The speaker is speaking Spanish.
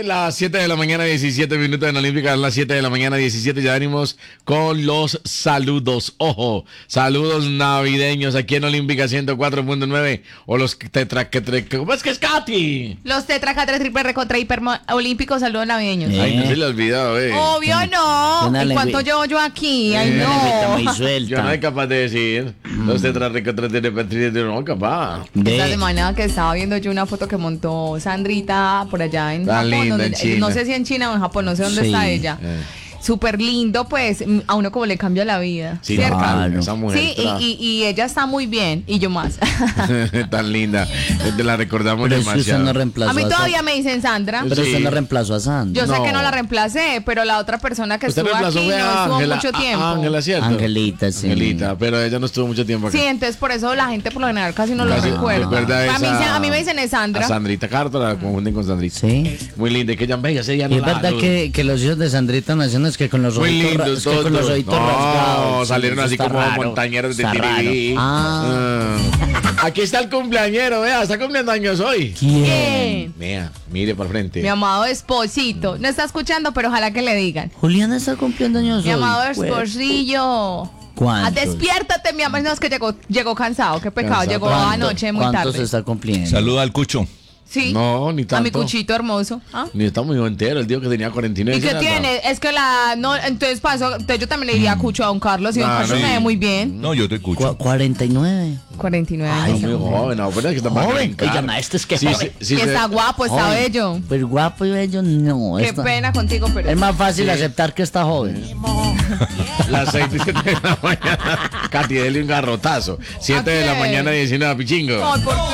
las 7 de la mañana, 17 minutos en la Olímpica, las 7 de la mañana, 17. Ya venimos con los saludos. Ojo, saludos navideños aquí en Olímpica 104.9. O los ¿cómo es que es Katy? Los tetra, catra, triple, recontra, hiper olímpicos, saludos navideños. Ay, no se le ha olvidado, Obvio no. ¿Y cuánto llevo yo aquí? Ay, no. Muy suelta. Yo no soy capaz de decir. Los tetra, recontra, triple, no, capaz. Esta semana que estaba viendo yo una foto que montó Sandrita por allá en Tan Japón, linda, en China. no sé si en China o en Japón, no sé dónde está ella. Súper lindo, pues, a uno como le cambia la vida, Sí, ¿cierto? claro. Esa mujer Sí, y ella está muy bien, y yo más. Tan linda. Te la recordamos Pero es que usted demasiado. no reemplazó A mí a todavía me dicen Sandra. Pero Sí. usted no reemplazó a Sandra. Yo sé No. que no la reemplacé, pero la otra persona que Usted estuvo reemplazó aquí fue no a estuvo Ángela. mucho tiempo. Ángela, ¿cierto? Angelita, sí. Angelita, pero ella no estuvo mucho tiempo acá. Sí, entonces por eso la gente por lo general casi no lo Casi, recuerda. recuerda A mí me dicen es Sandra. A Sandrita Carto la confunden con Sandrita. Sí. Muy linda, y que ella bella, ella no Y es la verdad luz. que los hijos de Sandrita nacieron es que con los Muy ojitos, lindos es que con los todos. ojitos No, rasgados. salieron Eso así está como raro. montañeros de Está raro. Tirirí. Ah. Aquí está el cumpleañero, vea, está cumpliendo años hoy. ¿Quién? Vea, mire por frente. Mi amado esposito. No está escuchando, pero ojalá que le digan. Juliana está cumpliendo años Mi hoy. amado Pues, esposillo. ¿cuántos? Despiértate, mi amor. No, es que llegó cansado. Qué pecado. Cansado. Llegó ¿Cuánto- anoche muy ¿Cuántos tarde. está cumpliendo? Saluda al Cucho. Sí. No, ni A mi tanto. cuchito hermoso. ¿Ah? Ni está muy entero, el tío que tenía 49. ¿Y qué ¿sí? tiene? Es que no, entonces pasó, entonces yo también le diría a Cucho a don Carlos y don Ah, Carlos sí. me ve muy bien. No, yo te escucho. 49. 49 Ay, años. muy joven, no, pero es que está para Joven. brincar. Oiga, maestro, es que Sí, joven. sí, Y está guapo, está Joven. bello. Pero guapo y bello, no. Qué está- pena contigo, pero. Es más fácil aceptar que está joven. Las 6 y 7 de la mañana. Katy, dele un garrotazo. 7 de la qué? mañana, 19, pichingo. Ay, ¿por qué?